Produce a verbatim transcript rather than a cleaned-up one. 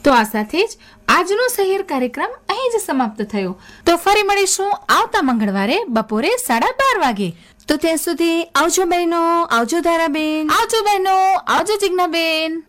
તો આ સાથે જ આજનો શહેર કાર્યક્રમ અહીં જ સમાપ્ત થયો. તો ફરી મળીશું આવતા મંગળવારે બપોરે સાડા બાર વાગે. તો ત્યાં સુધી આવજો બહેનો, આવજો ધારાબેન. આવજો બહેનો, આવજો જિજ્ઞાબેન.